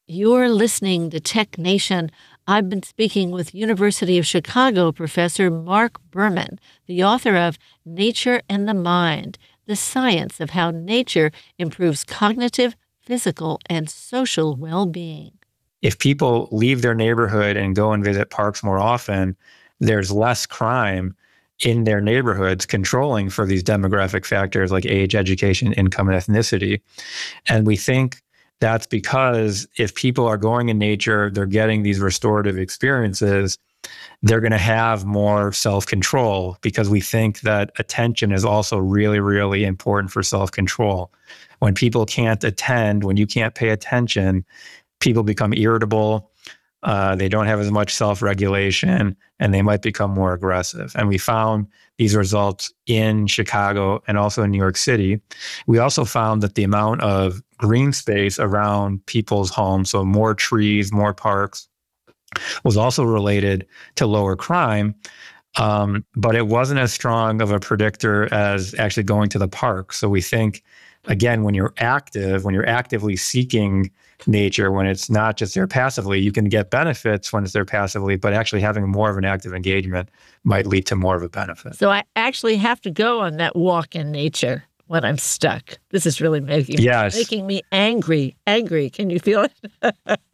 You're listening to Tech Nation. I've been speaking with University of Chicago professor Mark Berman, the author of Nature and the Mind, the science of how nature improves cognitive, physical, and social well-being. If people leave their neighborhood and go and visit parks more often, there's less crime in their neighborhoods controlling for these demographic factors like age, education, income, and ethnicity. And we think that's because if people are going in nature, they're getting these restorative experiences, they're going to have more self-control, because we think that attention is also really, really important for self-control. When people can't attend, when you can't pay attention, people become irritable, they don't have as much self-regulation, and they might become more aggressive. And we found these results in Chicago and also in New York City. We also found that the amount of green space around people's homes, so more trees, more parks, was also related to lower crime. But it wasn't as strong of a predictor as actually going to the park. So we think, again, when you're actively seeking nature, when it's not just there passively, you can get benefits when it's there passively, but actually having more of an active engagement might lead to more of a benefit. So I actually have to go on that walk in nature when I'm stuck. This is really making me angry. Can you feel it?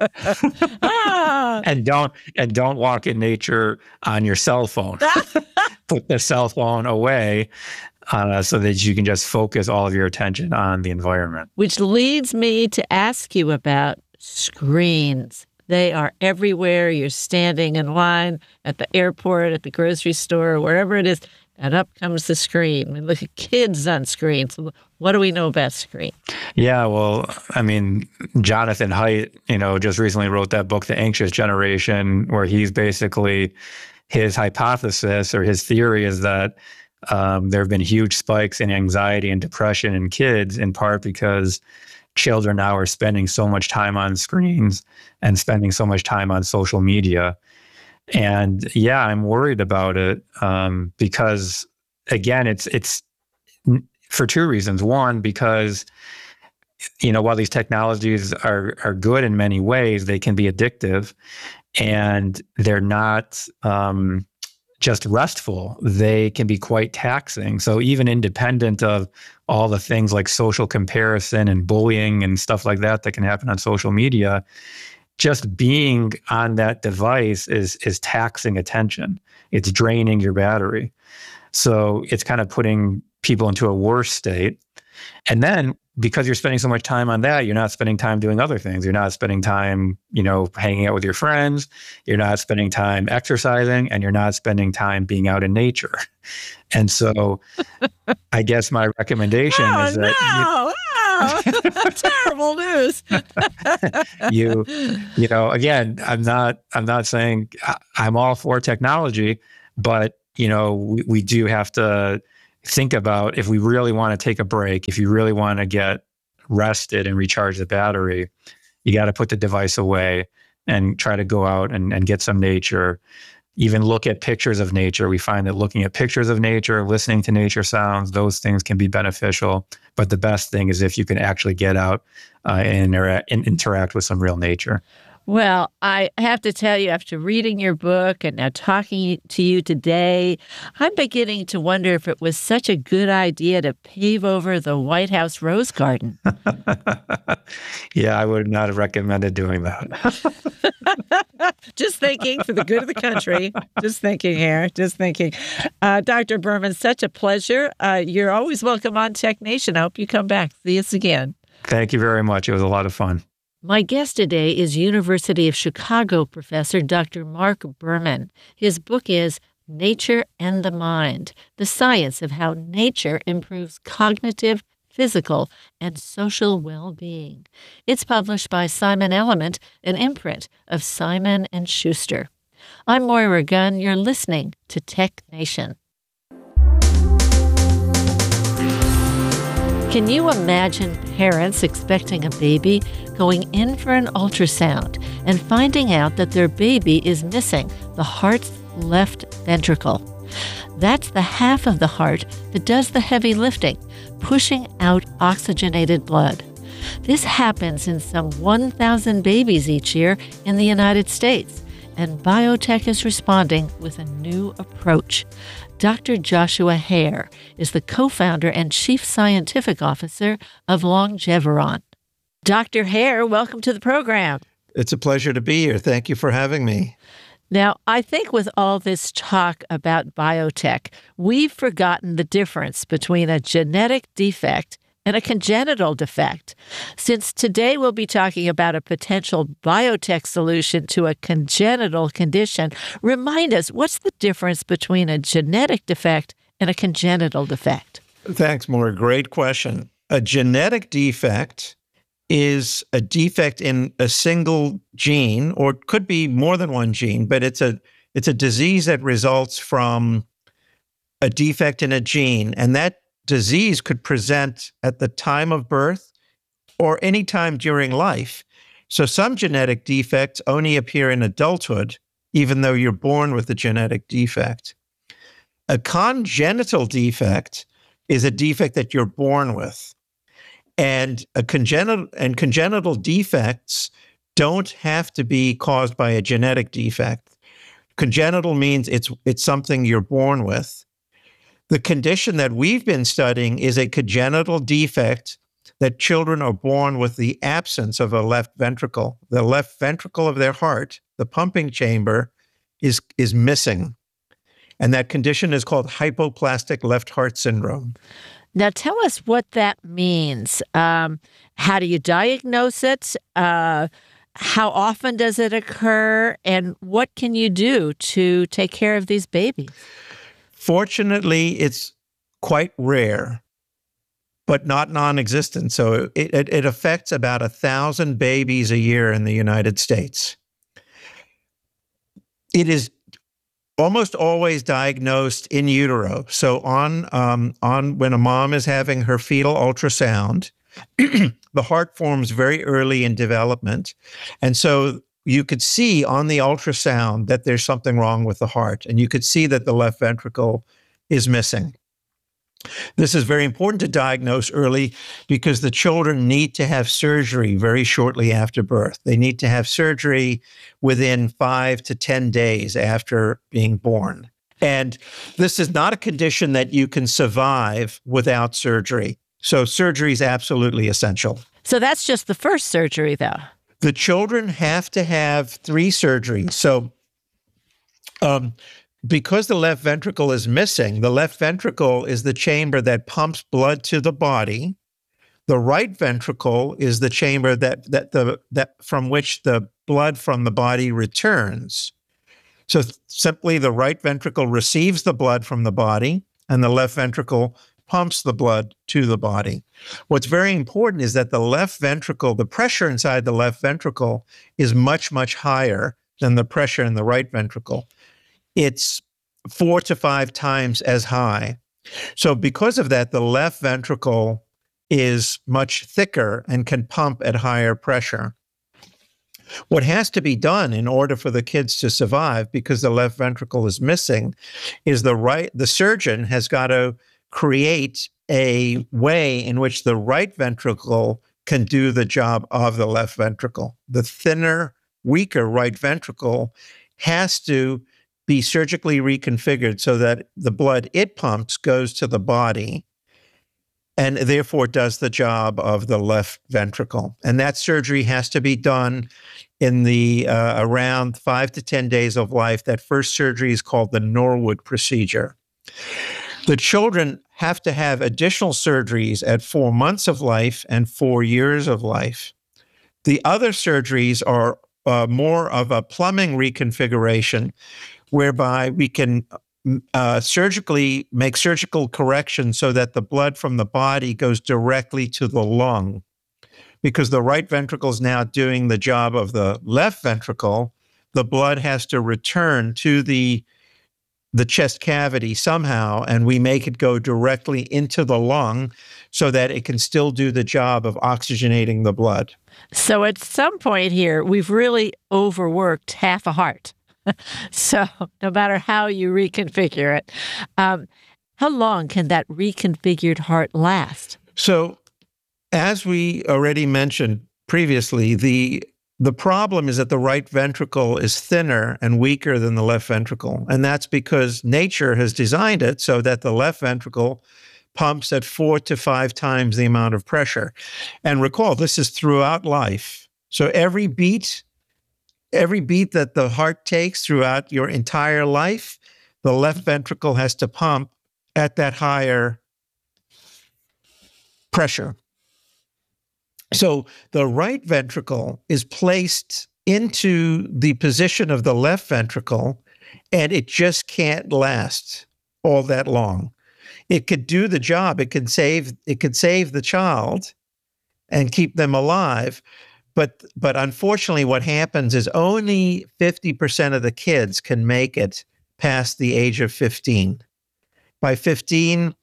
And don't walk in nature on your cell phone. Put the cell phone away so that you can just focus all of your attention on the environment. Which leads me to ask you about screens. They are everywhere. You're standing in line at the airport, at the grocery store, wherever it is, and up comes the screen. We look at kids on screens. So what do we know about screen? Yeah, well, I mean, Jonathan Haidt, just recently wrote that book, The Anxious Generation, where he's basically, his hypothesis or his theory is that there have been huge spikes in anxiety and depression in kids, in part because children now are spending so much time on screens and spending so much time on social media. And yeah, I'm worried about it because, again, it's for two reasons. One, because while these technologies are good in many ways, they can be addictive, and they're not just restful. They can be quite taxing. So even independent of all the things like social comparison and bullying and stuff like that can happen on social media, just being on that device is taxing attention. It's draining your battery. So it's kind of putting people into a worse state. And then because you're spending so much time on that, you're not spending time doing other things. You're not spending time, hanging out with your friends. You're not spending time exercising, and you're not spending time being out in nature. And so I guess my recommendation is that terrible news. Again, I'm not saying I'm all for technology, but we do have to think about, if we really want to take a break, if you really want to get rested and recharge the battery, you got to put the device away and try to go out and get some nature. Even look at pictures of nature. We find that looking at pictures of nature, listening to nature sounds, those things can be beneficial. But the best thing is if you can actually get out and interact with some real nature. Well, I have to tell you, after reading your book and now talking to you today, I'm beginning to wonder if it was such a good idea to pave over the White House rose garden. Yeah, I would not have recommended doing that. Just thinking for the good of the country. Just thinking here. Dr. Berman, such a pleasure. You're always welcome on Tech Nation. I hope you come back. See us again. Thank you very much. It was a lot of fun. My guest today is University of Chicago professor Dr. Mark Berman. His book is Nature and the Mind, the science of how nature improves cognitive, physical, and social well-being. It's published by Simon Element, an imprint of Simon & Schuster. I'm Moira Gunn. You're listening to Tech Nation. Can you imagine parents expecting a baby going in for an ultrasound and finding out that their baby is missing the heart's left ventricle? That's the half of the heart that does the heavy lifting, pushing out oxygenated blood. This happens in some 1,000 babies each year in the United States, and biotech is responding with a new approach. Dr. Joshua Hare is the co-founder and chief scientific officer of Longeveron. Dr. Hare, welcome to the program. It's a pleasure to be here. Thank you for having me. Now, I think with all this talk about biotech, we've forgotten the difference between a genetic defect and a congenital defect. Since today we'll be talking about a potential biotech solution to a congenital condition, remind us, what's the difference between a genetic defect and a congenital defect? Thanks, Maura. Great question. A genetic defect is a defect in a single gene, or it could be more than one gene, but it's a disease that results from a defect in a gene, and that disease could present at the time of birth or any time during life. So some genetic defects only appear in adulthood, even though you're born with a genetic defect. A congenital defect is a defect that you're born with. And congenital defects don't have to be caused by a genetic defect. Congenital means it's something you're born with. The condition that we've been studying is a congenital defect that children are born with the absence of a left ventricle. The left ventricle of their heart, the pumping chamber, is missing. And that condition is called hypoplastic left heart syndrome. Now, tell us what that means. How do you diagnose it? How often does it occur? And what can you do to take care of these babies? Fortunately, it's quite rare, but not non-existent. So it affects about 1,000 babies a year in the United States. It is almost always diagnosed in utero. So on when a mom is having her fetal ultrasound, the heart forms very early in development. And so you could see on the ultrasound that there's something wrong with the heart, and you could see that the left ventricle is missing. This is very important to diagnose early because the children need to have surgery very shortly after birth. They need to have surgery within 5 to 10 days after being born. And this is not a condition that you can survive without surgery. So surgery is absolutely essential. So that's just the first surgery, though. The children have to have 3 surgeries. So because the left ventricle is missing, the left ventricle is the chamber that pumps blood to the body. The right ventricle is the chamber that from which the blood from the body returns. So simply the right ventricle receives the blood from the body, and the left ventricle pumps the blood to the body. What's very important is that the left ventricle, the pressure inside the left ventricle is much, much higher than the pressure in the right ventricle. It's 4 to 5 times as high. So because of that, the left ventricle is much thicker and can pump at higher pressure. What has to be done in order for the kids to survive, because the left ventricle is missing, is the surgeon has got to create a way in which the right ventricle can do the job of the left ventricle. The thinner, weaker right ventricle has to be surgically reconfigured so that the blood it pumps goes to the body and therefore does the job of the left ventricle. And that surgery has to be done in the around 5 to 10 days of life. That first surgery is called the Norwood procedure. The children have to have additional surgeries at 4 months of life and 4 years of life. The other surgeries are more of a plumbing reconfiguration, whereby we can surgically make surgical corrections so that the blood from the body goes directly to the lung. Because the right ventricle is now doing the job of the left ventricle, the blood has to return to the chest cavity somehow, and we make it go directly into the lung so that it can still do the job of oxygenating the blood. So at some point here, we've really overworked half a heart. So no matter how you reconfigure it, how long can that reconfigured heart last? So as we already mentioned previously, the problem is that the right ventricle is thinner and weaker than the left ventricle. And that's because nature has designed it so that the left ventricle pumps at 4 to 5 times the amount of pressure. And recall, this is throughout life. So every beat that the heart takes throughout your entire life, the left ventricle has to pump at that higher pressure. So the right ventricle is placed into the position of the left ventricle, and it just can't last all that long. It could do the job. It could save the child and keep them alive. But unfortunately, what happens is only 50% of the kids can make it past the age of 15. By 15,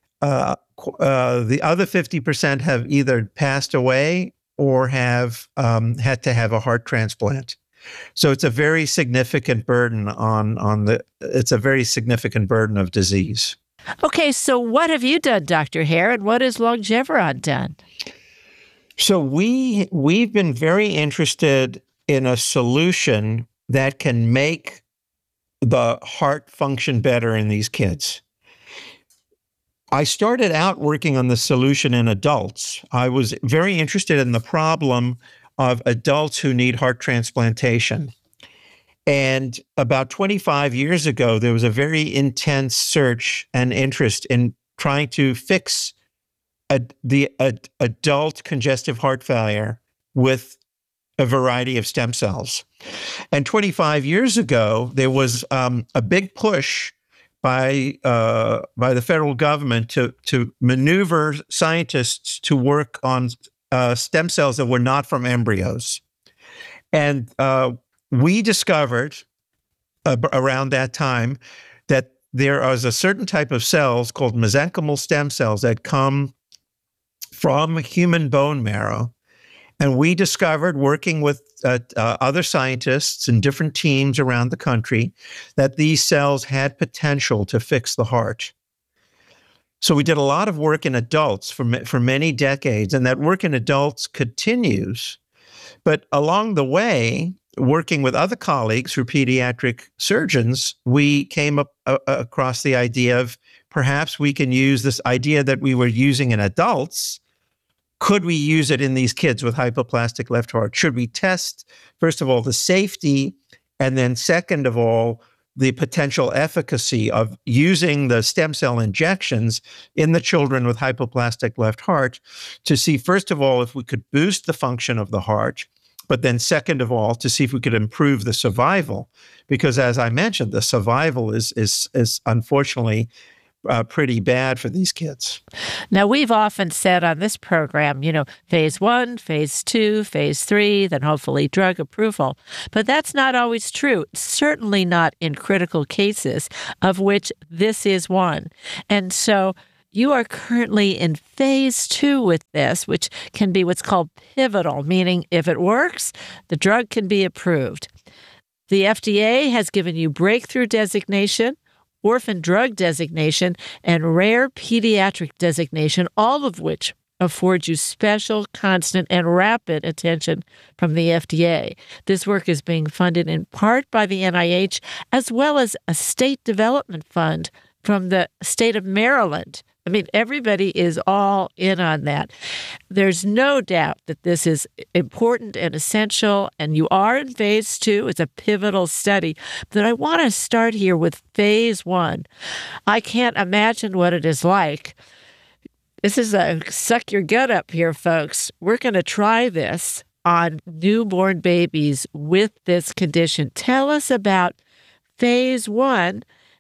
the other 50% have either passed away or have had to have a heart transplant. So it's a very significant burden it's a very significant burden of disease. Okay, so what have you done, Dr. Hare, and what has Longeveron done? So we've been very interested in a solution that can make the heart function better in these kids. I started out working on the solution in adults. I was very interested in the problem of adults who need heart transplantation. And about 25 years ago, there was a very intense search and interest in trying to fix the adult congestive heart failure with a variety of stem cells. And 25 years ago, there was a big push by the federal government to maneuver scientists to work on stem cells that were not from embryos. And we discovered around that time that there is a certain type of cells called mesenchymal stem cells that come from human bone marrow. And we discovered, working with other scientists in different teams around the country, that these cells had potential to fix the heart. So we did a lot of work in adults for many decades, and that work in adults continues. But along the way, working with other colleagues who are pediatric surgeons, we came across the idea of perhaps we can use this idea that we were using in adults. Could we use it in these kids with hypoplastic left heart? Should we test, first of all, the safety, and then second of all, the potential efficacy of using the stem cell injections in the children with hypoplastic left heart to see, first of all, if we could boost the function of the heart, but then second of all, to see if we could improve the survival. Because as I mentioned, the survival is unfortunately pretty bad for these kids. Now, we've often said on this program, phase 1, phase 2, phase 3, then hopefully drug approval. But that's not always true, certainly not in critical cases, of which this is one. And so you are currently in phase 2 with this, which can be what's called pivotal, meaning if it works, the drug can be approved. The FDA has given you breakthrough designation, orphan drug designation, and rare pediatric designation, all of which afford you special, constant, and rapid attention from the FDA. This work is being funded in part by the NIH, as well as a state development fund from the state of Maryland. I mean, everybody is all in on that. There's no doubt that this is important and essential, and you are in phase 2. It's a pivotal study. But I want to start here with phase 1. I can't imagine what it is like. This is a suck your gut up here, folks. We're going to try this on newborn babies with this condition. Tell us about phase 1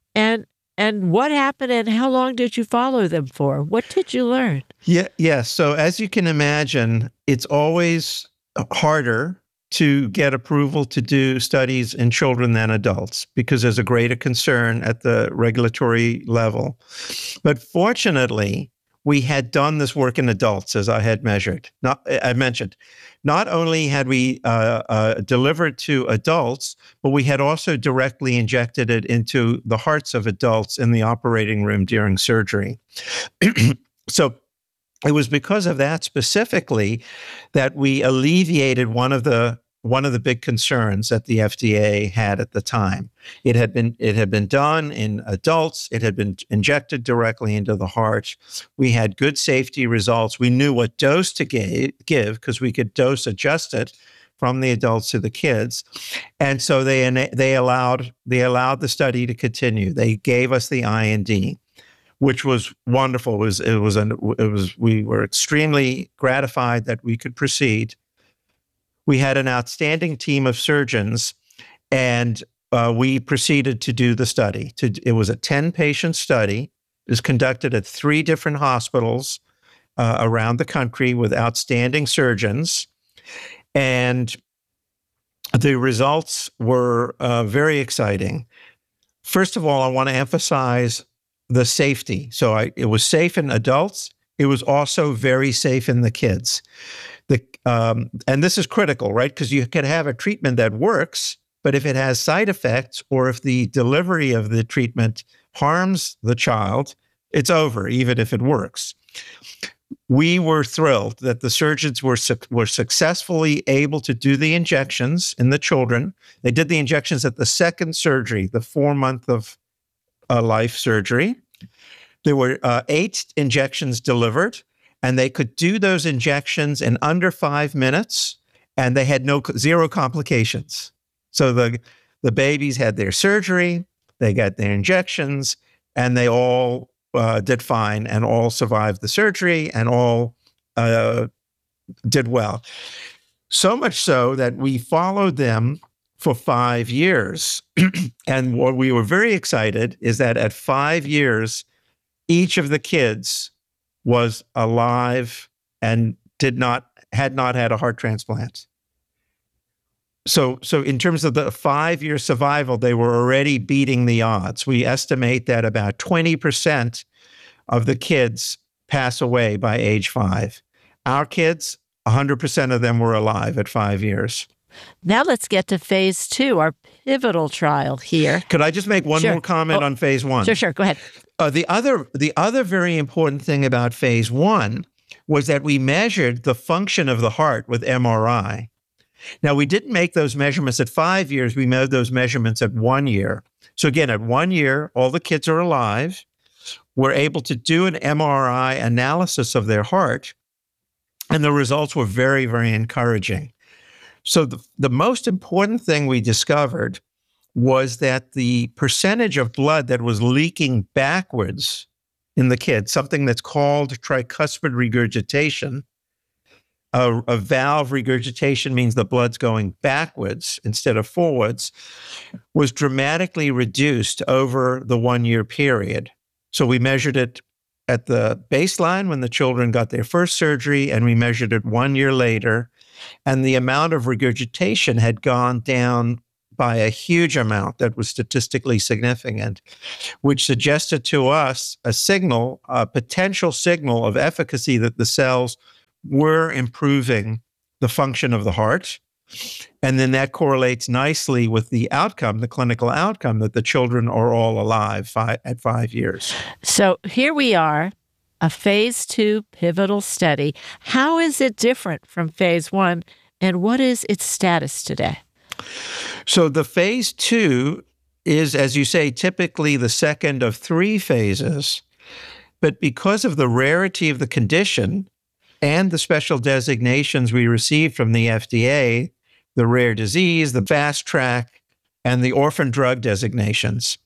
and what happened and how long did you follow them for? What did you learn? Yeah. So as you can imagine, it's always harder to get approval to do studies in children than adults because there's a greater concern at the regulatory level. But fortunately, we had done this work in adults, as I had mentioned. Not only had we delivered to adults, but we had also directly injected it into the hearts of adults in the operating room during surgery. So it was because of that specifically that we alleviated one of the big concerns that the FDA had at the time. It had been done in adults. It had been injected directly into the heart. We had good safety results. We knew what dose to give because we could dose adjust it from the adults to the kids. And so they allowed the study to continue. They gave us the IND, which was wonderful. We were extremely gratified that we could proceed. We had an outstanding team of surgeons, and we proceeded to do the study. It was a 10-patient study. It was conducted at 3 different hospitals around the country with outstanding surgeons. And the results were very exciting. First of all, I want to emphasize the safety. So it was safe in adults. It was also very safe in the kids. And this is critical, right? Because you can have a treatment that works, but if it has side effects or if the delivery of the treatment harms the child, it's over, even if it works. We were thrilled that the surgeons were successfully able to do the injections in the children. They did the injections at the second surgery, the 4-month of life surgery. There were 8 injections delivered, and they could do those injections in under 5 minutes, and they had zero complications. So the babies had their surgery, they got their injections, and they all did fine, and all survived the surgery, and all did well. So much so that we followed them for 5 years. And what we were very excited is that at 5 years, each of the kids was alive and had not had a heart transplant. So in terms of the 5-year survival, they were already beating the odds. We estimate that about 20% of the kids pass away by age 5. Our kids, 100% of them were alive at 5 years. Now let's get to phase 2, our pivotal trial here. Could I just make one more comment on phase 1? Sure, go ahead. The other very important thing about phase 1 was that we measured the function of the heart with MRI. Now, we didn't make those measurements at 5 years. We made those measurements at 1 year. So again, at 1 year, all the kids are alive. We're able to do an MRI analysis of their heart, and the results were very, very encouraging. So the most important thing we discovered was that the percentage of blood that was leaking backwards in the kids, something that's called tricuspid regurgitation. A valve regurgitation means the blood's going backwards instead of forwards, was dramatically reduced over the 1-year period. So we measured it at the baseline when the children got their first surgery, and we measured it 1 year later, and the amount of regurgitation had gone down by a huge amount that was statistically significant, which suggested to us a potential signal of efficacy that the cells were improving the function of the heart. And then that correlates nicely with the outcome, the clinical outcome, that the children are all alive at 5 years. So here we are, a phase 2 pivotal study. How is it different from phase 1, and what is its status today? So the phase 2 is, as you say, typically the second of 3 phases. But because of the rarity of the condition and the special designations we received from the FDA, the rare disease, the fast track, and the orphan drug designations,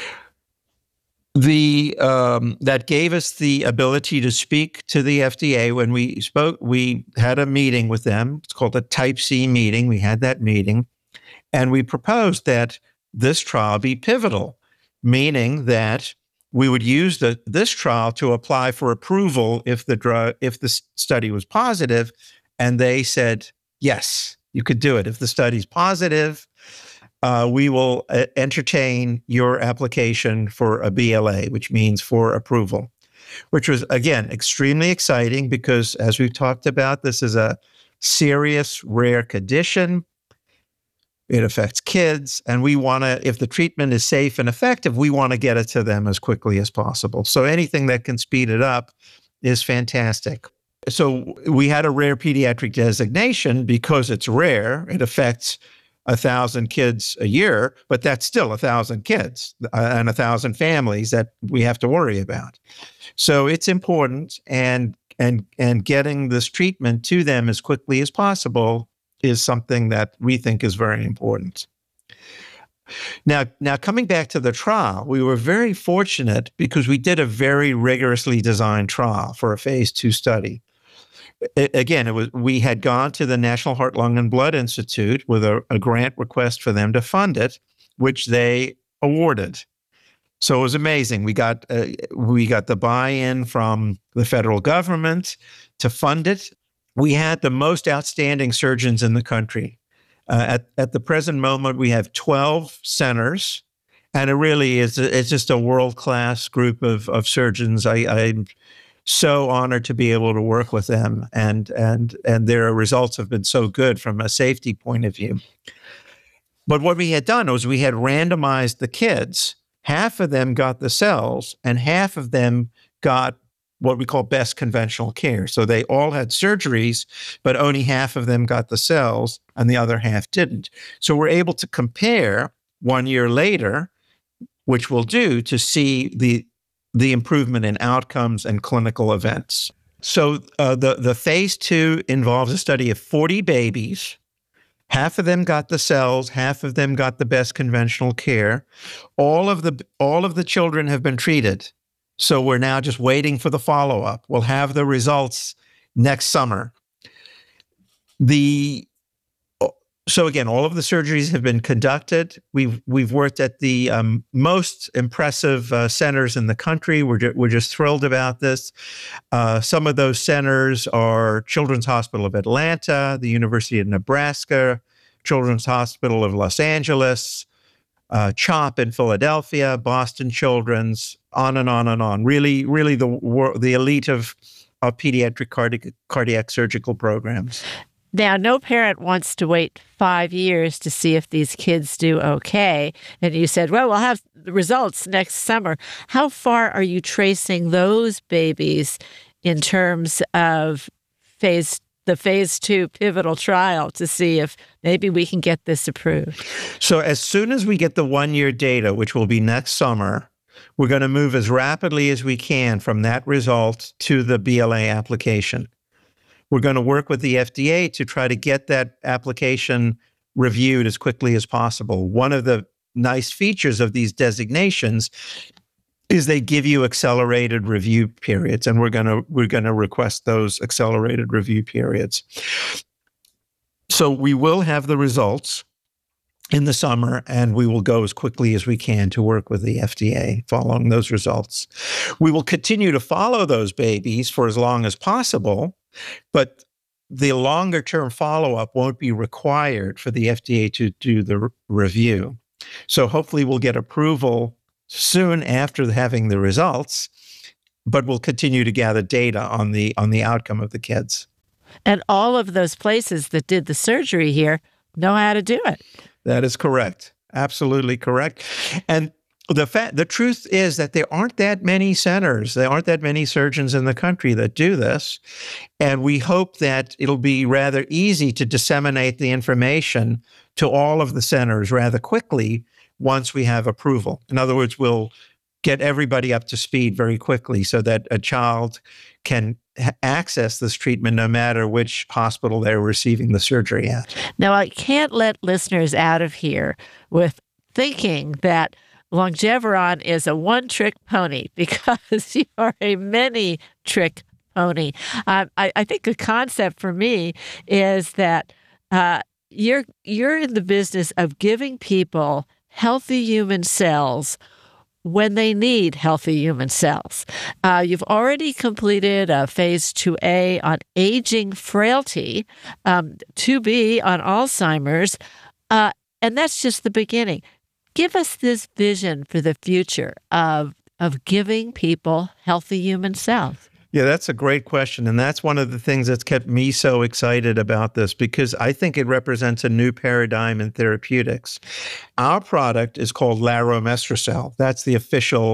that gave us the ability to speak to the FDA. When we spoke, we had a meeting with them. It's called a Type C meeting. We had that meeting, and we proposed that this trial be pivotal, meaning that we would use this trial to apply for approval if the study was positive, and they said, yes, you could do it. If the study's positive, we will entertain your application for a BLA, which means for approval, which was, again, extremely exciting because, as we've talked about, this is a serious, rare condition. It affects kids, and we want to, if the treatment is safe and effective, we want to get it to them as quickly as possible. So anything that can speed it up is fantastic. So we had a rare pediatric designation because it's rare. It affects 1,000 kids a year, but that's still 1,000 kids and 1,000 families that we have to worry about. So it's important, and getting this treatment to them as quickly as possible is something that we think is very important. Now coming back to the trial, we were very fortunate because we did a very rigorously designed trial for a phase 2 study. We had gone to the National Heart, Lung, and Blood Institute with a grant request for them to fund it, which they awarded. So it was amazing. We got the buy-in from the federal government to fund it. We had the most outstanding surgeons in the country. At the present moment, we have 12 centers, and it really is. It's just a world-class group of surgeons. I'm so honored to be able to work with them, and their results have been so good from a safety point of view. But what we had done was we had randomized the kids. Half of them got the cells, and half of them got what we call best conventional care. So they all had surgeries, but only half of them got the cells, and the other half didn't. So we're able to compare 1 year later, which we'll do, to see the improvement in outcomes and clinical events. So the phase 2 involves a study of 40 babies. Half of them got the cells, half of them got the best conventional care. All of the children have been treated. So we're now just waiting for the follow-up. We'll have the results next summer. So again, all of the surgeries have been conducted. We've worked at the most impressive centers in the country. We're just thrilled about this. Some of those centers are Children's Hospital of Atlanta, the University of Nebraska, Children's Hospital of Los Angeles, CHOP in Philadelphia, Boston Children's, on and on and on. Really, the elite of pediatric cardiac surgical programs. Now, no parent wants to wait 5 years to see if these kids do okay. And you said, well, we'll have the results next summer. How far are you tracing those babies in terms of the phase 2 pivotal trial to see if maybe we can get this approved? So as soon as we get the 1 year data, which will be next summer, we're going to move as rapidly as we can from that result to the BLA application. We're going to work with the FDA to try to get that application reviewed as quickly as possible. One of the nice features of these designations is they give you accelerated review periods, and we're going to request those accelerated review periods. So we will have the results in the summer, and we will go as quickly as we can to work with the FDA following those results. We will continue to follow those babies for as long as possible, but the longer-term follow-up won't be required for the FDA to do the review. So hopefully we'll get approval soon after having the results, but we'll continue to gather data on the outcome of the kids. And all of those places that did the surgery here know how to do it. That is correct. Absolutely correct. And the truth is that there aren't that many centers, there aren't that many surgeons in the country that do this. And we hope that it'll be rather easy to disseminate the information to all of the centers rather quickly once we have approval. In other words, we'll get everybody up to speed very quickly so that a child can access this treatment no matter which hospital they're receiving the surgery at. Now, I can't let listeners out of here with thinking that Longeveron is a one-trick pony, because you are a many-trick pony. I think the concept for me is that you're in the business of giving people healthy human cells when they need healthy human cells. You've already completed a phase 2A on aging frailty, 2B on Alzheimer's, and that's just the beginning. Give us this vision for the future of giving people healthy human cells. Yeah, that's a great question. And that's one of the things that's kept me so excited about this, because I think it represents a new paradigm in therapeutics. Our product is called Laromestrocel. That's the official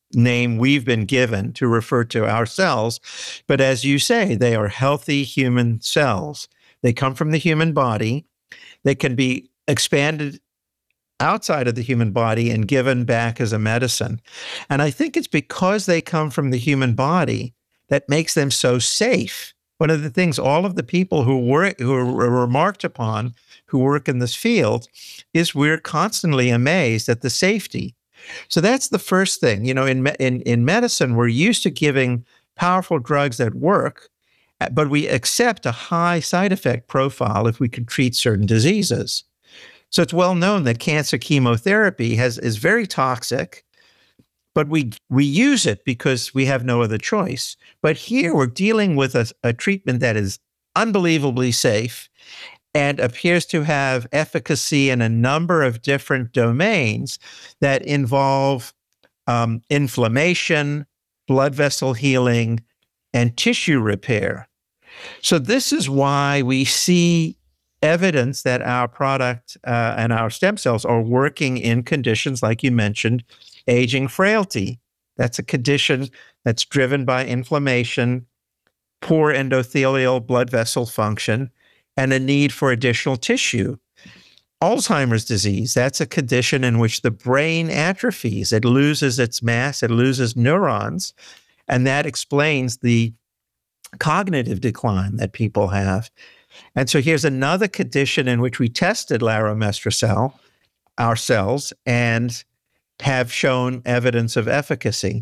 name we've been given to refer to our cells. But as you say, they are healthy human cells. They come from the human body. They can be expanded outside of the human body and given back as a medicine. And I think it's because they come from the human body that makes them so safe. One of the things all of the people who are remarked upon who work in this field is we're constantly amazed at the safety. So that's the first thing. You know, in medicine, we're used to giving powerful drugs that work, but we accept a high side effect profile if we can treat certain diseases. So it's well known that cancer chemotherapy is very toxic, but we use it because we have no other choice. But here we're dealing with a treatment that is unbelievably safe and appears to have efficacy in a number of different domains that involve inflammation, blood vessel healing, and tissue repair. So this is why we see evidence that our product and our stem cells are working in conditions, like you mentioned, aging frailty. That's a condition that's driven by inflammation, poor endothelial blood vessel function, and a need for additional tissue. Alzheimer's disease, that's a condition in which the brain atrophies. It loses its mass, it loses neurons, and that explains the cognitive decline that people have. And so here's another condition in which we tested laromestrocel, our cells, and have shown evidence of efficacy.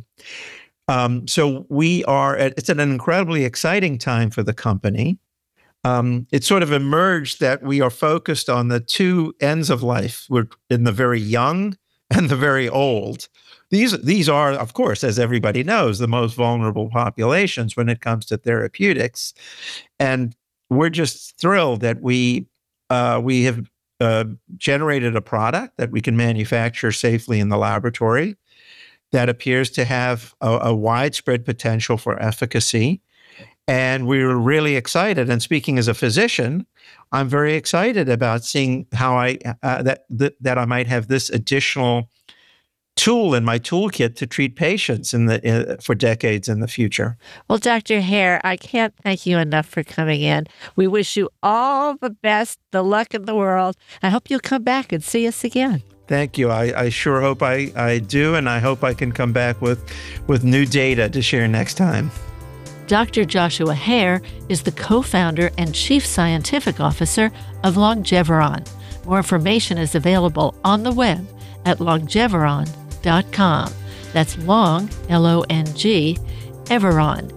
So it's an incredibly exciting time for the company. It sort of emerged that we are focused on the two ends of life. We're in the very young and the very old. These are, of course, as everybody knows, the most vulnerable populations when it comes to therapeutics. And we're just thrilled that we have generated a product that we can manufacture safely in the laboratory that appears to have a widespread potential for efficacy. And we were really excited. And speaking as a physician, I'm very excited about seeing how that I might have this additional tool in my toolkit to treat patients for decades in the future. Well, Dr. Hare, I can't thank you enough for coming in. We wish you all the best, the luck in the world. I hope you'll come back and see us again. Thank you. I sure hope I do, and I hope I can come back with new data to share next time. Dr. Joshua Hare is the co-founder and chief scientific officer of Longeveron. More information is available on the web at longeveron.com. That's long, L-O-N-G, Everon,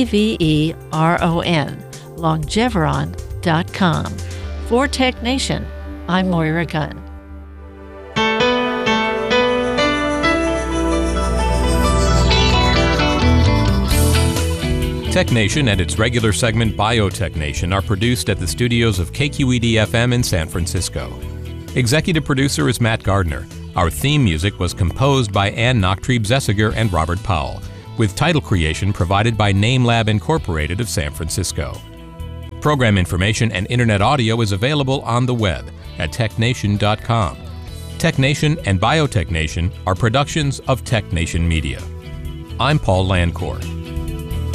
E-V-E-R-O-N, longeveron.com. For Tech Nation, I'm Moira Gunn. Tech Nation and its regular segment Biotech Nation are produced at the studios of KQED-FM in San Francisco. Executive producer is Matt Gardner. Our theme music was composed by Ann Nachtrieb-Zessiger and Robert Powell, with title creation provided by NameLab Incorporated of San Francisco. Program information and internet audio is available on the web at technation.com. Tech Nation and Biotech Nation are productions of Tech Nation Media. I'm Paul Landcore.